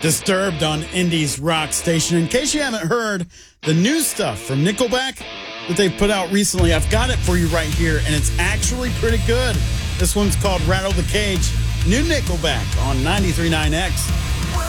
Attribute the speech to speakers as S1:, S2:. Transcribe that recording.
S1: Disturbed on Indie's rock station. In case you haven't heard the new stuff from Nickelback that they've put out recently, I've got it for you right here, and it's actually pretty good. This one's called Rattle the Cage. New Nickelback on 93.9X.